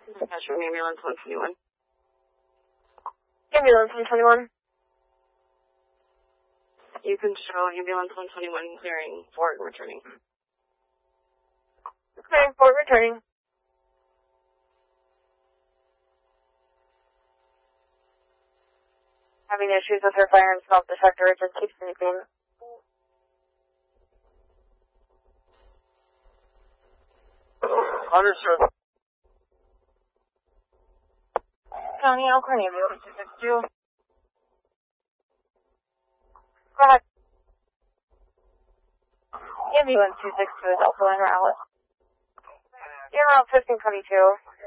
Dispatcher, ambulance 121. Ambulance 121. You can show ambulance 121 clearing Fort returning. Clearing Fort returning. Having issues with her fire and smoke detector, it just keeps beeping. Understood. County, I'll call ambulance 262. Go ahead. Ambulance 262 is also en route. You're route 1522.